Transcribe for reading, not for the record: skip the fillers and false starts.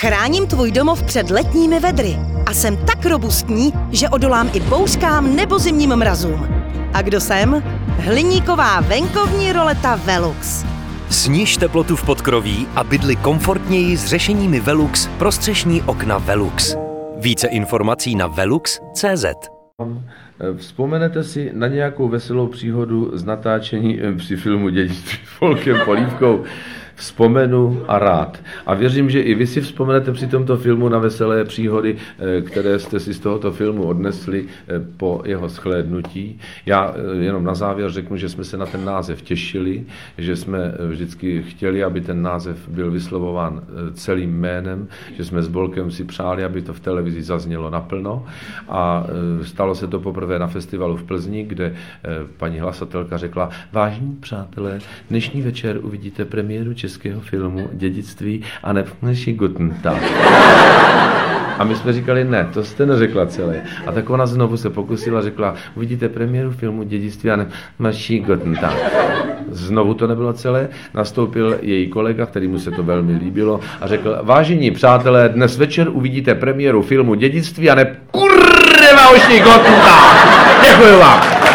Chráním tvůj domov před letními vedry a jsem tak robustní, že odolám i bouřkám nebo zimním mrazům. A kdo jsem? Hliníková venkovní roleta Velux. Sniž teplotu v podkroví a bydli komfortněji s řešeními Velux pro střešní okna Velux. Více informací na velux.cz. Vzpomenete si na nějakou veselou příhodu z natáčení při filmu Dědictví s Volkem Polívkou? Vzpomenu a rád. A věřím, že i vy si vzpomenete při tomto filmu na veselé příhody, které jste si z tohoto filmu odnesli po jeho shlédnutí. Já jenom na závěr řeknu, že jsme se na ten název těšili, že jsme vždycky chtěli, aby ten název byl vyslovován celým jménem, že jsme s Bolkem si přáli, aby to v televizi zaznělo naplno. A stalo se to poprvé na festivalu v Plzni, kde paní hlasatelka řekla: vážení přátelé, dnešní večer uvidíte premiéru českého filmu Dědictví a nepřinesí Guten Tag. A my jsme říkali, ne, to jste neřekla celé. A tak ona znovu se pokusila, řekla: uvidíte premiéru filmu Dědictví a nepřinesí Guten Tag. Znovu to nebylo celé, nastoupil její kolega, kterému se to velmi líbilo, a řekl: vážení přátelé, dnes večer uvidíte premiéru filmu Dědictví a Guten Tag. Děkuji vám.